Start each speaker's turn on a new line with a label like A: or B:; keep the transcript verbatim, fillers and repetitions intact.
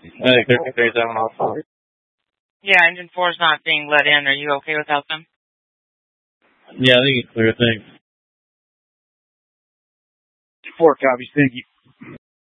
A: I think thirteen thirty-seven off four.
B: Yeah, engine four is not being let in. Are you okay without them?
A: Yeah, I think it's clear. Thanks.
C: Four copies. Thank you.